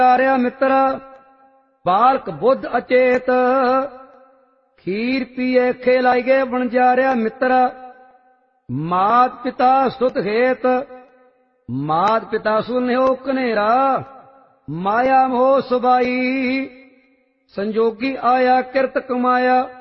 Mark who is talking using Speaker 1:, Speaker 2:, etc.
Speaker 1: ਵਣਜਾਰਿਆ ਮਿੱਤਰ ਬਾਲਕ ਬੁੱਧ ਅਚੇਤ। ਖੀਰ ਪੀਏ ਖੇਲਾਈ ਗਏ ਵਣਜਾਰਿਆ ਮਿੱਤਰ। ਮਾਤ ਪਿਤਾ ਸੁਤ ਹੇਤ ਮਾਤ ਪਿਤਾ ਸੁਨਿਓ ਕਨੇਰਾ। ਮਾਇਆ ਮੋਹ ਸੁਬਾਈ ਸੰਜੋਗੀ ਆਇਆ ਕਿਰਤ ਕਮਾਇਆ।